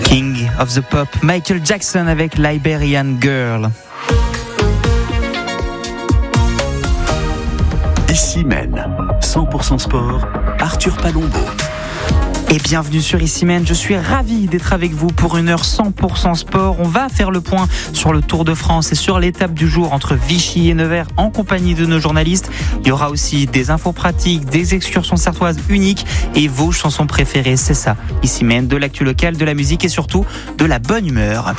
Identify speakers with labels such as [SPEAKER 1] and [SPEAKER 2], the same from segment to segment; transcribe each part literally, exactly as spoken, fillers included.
[SPEAKER 1] King of the Pop, Michael Jackson avec Liberian Girl.
[SPEAKER 2] Ici Maine, cent pour cent sport, Arthur Palombo.
[SPEAKER 1] Et bienvenue sur Ici Maine, je suis ravi d'être avec vous pour une heure cent pour cent sport. On va faire le point sur le Tour de France et sur l'étape du jour entre Vichy et Nevers en compagnie de nos journalistes. Il y aura aussi des infos pratiques, des excursions sartoises uniques et vos chansons préférées, c'est ça. Ici Maine, de l'actu locale, de la musique et surtout de la bonne humeur.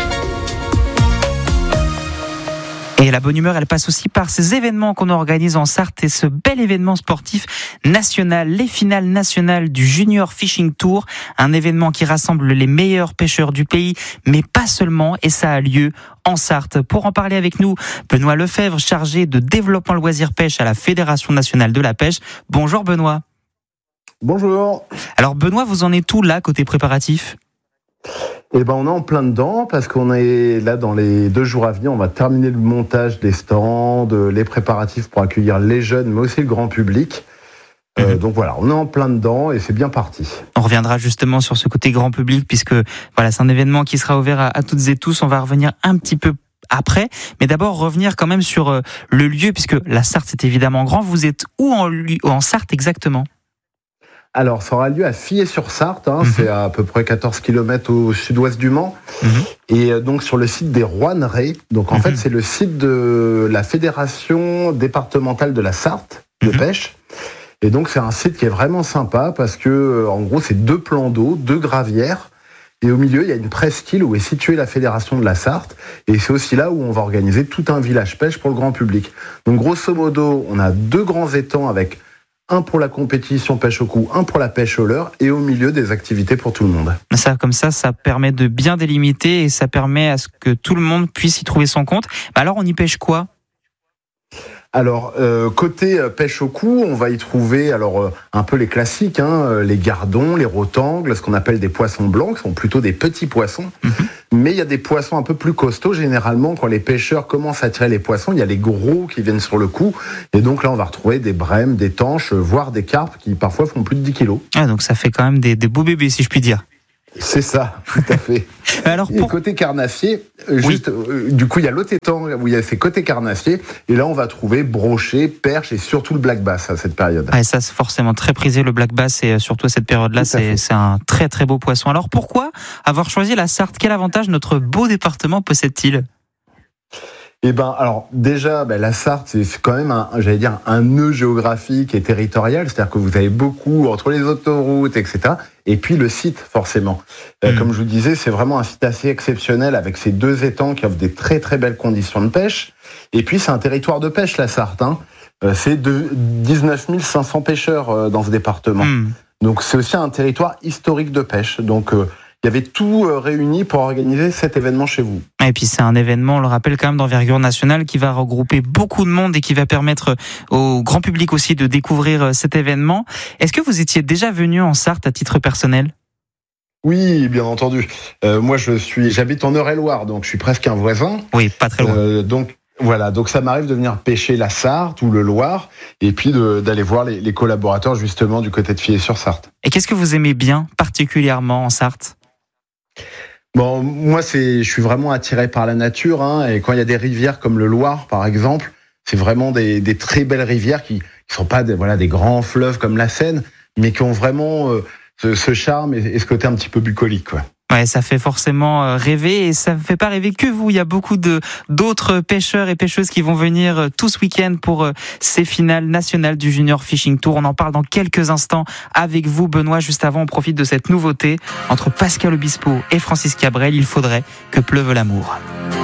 [SPEAKER 1] Et la bonne humeur, elle passe aussi par ces événements qu'on organise en Sarthe et ce bel événement sportif national, les finales nationales du Junior Fishing Tour, un événement qui rassemble les meilleurs pêcheurs du pays, mais pas seulement, et ça a lieu en Sarthe. Pour en parler avec nous, Benoît Lefebvre, chargé de développement loisir pêche à la Fédération nationale de la pêche. Bonjour Benoît.
[SPEAKER 3] Bonjour.
[SPEAKER 1] Alors Benoît, vous en êtes où là, côté préparatif ?
[SPEAKER 3] Eh ben, on est en plein dedans parce qu'on est là dans les deux jours à venir. On va terminer le montage des stands, les préparatifs pour accueillir les jeunes, mais aussi le grand public. Mmh. Euh, donc voilà, on est en plein dedans et c'est bien parti.
[SPEAKER 1] On reviendra justement sur ce côté grand public puisque voilà, c'est un événement qui sera ouvert à, à toutes et tous. On va revenir un petit peu après, mais d'abord revenir quand même sur euh, le lieu puisque la Sarthe c'est évidemment grand. Vous êtes où en, en Sarthe exactement ?
[SPEAKER 3] Alors, ça aura lieu à Fillers-sur-Sarthe, hein, mmh. c'est à, à peu près quatorze kilomètres au sud-ouest du Mans, mmh. et euh, donc sur le site des Rouannerets. Donc en mmh. fait, c'est le site de la Fédération départementale de la Sarthe de mmh. pêche. Et donc c'est un site qui est vraiment sympa parce que, euh, en gros, c'est deux plans d'eau, deux gravières, et au milieu, il y a une presqu'île où est située la Fédération de la Sarthe, et c'est aussi là où on va organiser tout un village pêche pour le grand public. Donc grosso modo, on a deux grands étangs avec un pour la compétition pêche au coup, un pour la pêche au leurre, et au milieu des activités pour tout le monde.
[SPEAKER 1] Ça, comme ça, ça permet de bien délimiter et ça permet à ce que tout le monde puisse y trouver son compte. Bah alors, on y pêche quoi ?
[SPEAKER 3] Alors, euh, côté pêche au cou, on va y trouver alors euh, un peu les classiques, hein, les gardons, les rotangles, ce qu'on appelle des poissons blancs, qui sont plutôt des petits poissons. Mmh. Mais il y a des poissons un peu plus costauds. Généralement, quand les pêcheurs commencent à tirer les poissons, il y a les gros qui viennent sur le coup. Et donc là, on va retrouver des brèmes, des tanches, voire des carpes qui parfois font plus de dix kilos.
[SPEAKER 1] Ah, donc ça fait quand même des, des beaux bébés, si je puis dire.
[SPEAKER 3] C'est ça, tout à fait.
[SPEAKER 1] Alors pour...
[SPEAKER 3] Et côté carnassier, juste, oui. euh, du coup, il y a l'autre étang où il y a ces côtés carnassiers. Et là, on va trouver brochet, perche et surtout le black bass à cette période.
[SPEAKER 1] Ah, et ça, c'est forcément très prisé, le black bass. Et surtout à cette période-là, c'est, c'est un très très beau poisson. Alors pourquoi avoir choisi la Sarthe ? Quel avantage notre beau département possède-t-il ?
[SPEAKER 3] Eh ben, alors déjà, ben, la Sarthe, c'est quand même, un, j'allais dire, un nœud géographique et territorial, c'est-à-dire que vous avez beaucoup entre les autoroutes, et cetera. Et puis le site, forcément. Mmh. Euh, comme je vous disais, c'est vraiment un site assez exceptionnel avec ces deux étangs qui offrent des très très belles conditions de pêche. Et puis c'est un territoire de pêche, la Sarthe. Hein. Euh, c'est de dix-neuf mille cinq cents pêcheurs euh, dans ce département. Mmh. Donc c'est aussi un territoire historique de pêche. Donc euh, il y avait tout réuni pour organiser cet événement chez vous.
[SPEAKER 1] Et puis c'est un événement, on le rappelle quand même, d'envergure nationale qui va regrouper beaucoup de monde et qui va permettre au grand public aussi de découvrir cet événement. Est-ce que vous étiez déjà venu en Sarthe à titre personnel ?
[SPEAKER 3] Oui, bien entendu. Euh, moi, je suis, j'habite en Eure-et-Loire, donc je suis presque un voisin.
[SPEAKER 1] Oui, pas très loin.
[SPEAKER 3] Euh, donc voilà, donc ça m'arrive de venir pêcher la Sarthe ou le Loir, et puis de, d'aller voir les, les collaborateurs justement du côté de Fillers-sur-Sarthe.
[SPEAKER 1] Et qu'est-ce que vous aimez bien particulièrement en Sarthe ?
[SPEAKER 3] Bon, moi, c'est, je suis vraiment attiré par la nature, hein, et quand il y a des rivières comme le Loir, par exemple, c'est vraiment des, des très belles rivières qui ne sont pas des, voilà, des grands fleuves comme la Seine, mais qui ont vraiment euh, ce, ce charme et, et ce côté un petit peu bucolique, quoi.
[SPEAKER 1] Ouais, ça fait forcément rêver et ça ne fait pas rêver que vous. Il y a beaucoup de d'autres pêcheurs et pêcheuses qui vont venir tout ce week-end pour ces finales nationales du Junior Fishing Tour. On en parle dans quelques instants avec vous, Benoît. Juste avant, on profite de cette nouveauté entre Pascal Obispo et Francis Cabrel. Il faudrait que pleuve l'amour.